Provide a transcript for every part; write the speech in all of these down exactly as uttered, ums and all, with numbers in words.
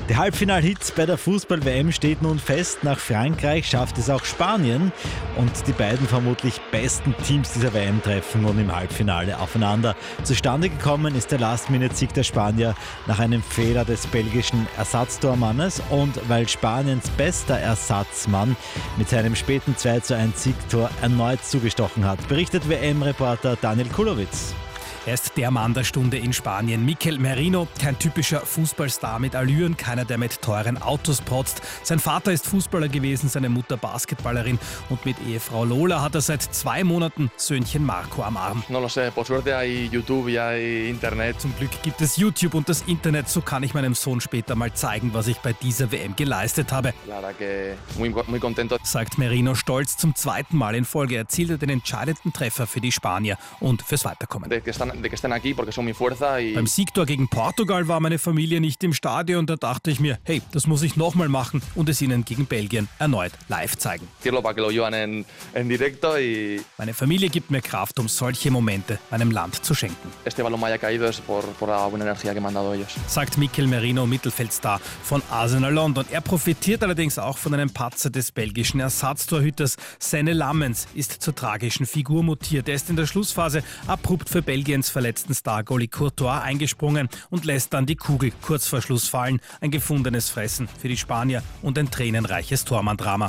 Der Halbfinal-Hit bei der Fußball-W M steht nun fest. Nach Frankreich schafft es auch Spanien. Und die beiden vermutlich besten Teams dieser W M treffen nun im Halbfinale aufeinander. Zustande gekommen ist der Last-Minute-Sieg der Spanier nach einem Fehler des belgischen Ersatztormannes. Und weil Spaniens bester Ersatzmann mit seinem späten zwei zu eins Siegtor erneut zugestochen hat, berichtet W M-Reporter Daniel Kulowitz. Er ist der Mann der Stunde in Spanien. Mikel Merino, kein typischer Fußballstar mit Allüren, keiner, der mit teuren Autos protzt. Sein Vater ist Fußballer gewesen, seine Mutter Basketballerin und mit Ehefrau Lola hat er seit zwei Monaten Söhnchen Marco am Arm. No lo sé, por suerte hay YouTube y hay Internet. Zum Glück gibt es YouTube und das Internet, so kann ich meinem Sohn später mal zeigen, was ich bei dieser W M geleistet habe. La verdad que muy, muy contento. Sagt Merino stolz. Zum zweiten Mal in Folge erzielt er den entscheidenden Treffer für die Spanier und fürs Weiterkommen. De que están de que estén aquí porque son mi fuerza y Beim Siegtor gegen Portugal war meine Familie nicht im Stadion. Da dachte ich mir, hey, das muss ich nochmal machen und es ihnen gegen Belgien erneut live zeigen. para que lo llevan en, en directo y Meine Familie gibt mir Kraft, um solche Momente meinem Land zu schenken. este balón me haya caído es por, por la buena energía que me han dado ellos. Sagt Mikel Merino, Mittelfeldstar von Arsenal London. Er profitiert allerdings auch von einem Patzer des belgischen Ersatztorhüters. Senne Lammens ist zur tragischen Figur mutiert. Er ist in der Schlussphase abrupt für Belgiens verletzten Star-Goalie Courtois eingesprungen und lässt dann die Kugel kurz vor Schluss fallen. Ein gefundenes Fressen für die Spanier und ein tränenreiches Tormann-Drama.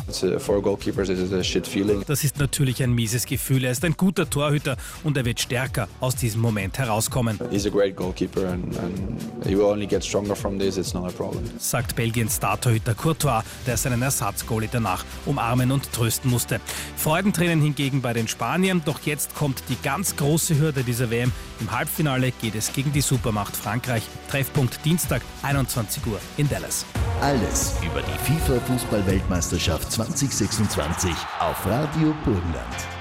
Das ist natürlich ein mieses Gefühl. Er ist ein guter Torhüter und er wird stärker aus diesem Moment herauskommen. He's a great goalkeeper and, and he will only get stronger from this. It's not a problem. Sagt Belgiens Star-Torhüter Courtois, der seinen Ersatzgoalie danach umarmen und trösten musste. Freudentränen hingegen bei den Spaniern. Doch jetzt kommt die ganz große Hürde dieser W M. Im Halbfinale geht es gegen die Supermacht Frankreich. Treffpunkt Dienstag, einundzwanzig Uhr in Dallas. Alles über die FIFA-Fußball-Weltmeisterschaft zwanzig sechsundzwanzig auf Radio Burgenland.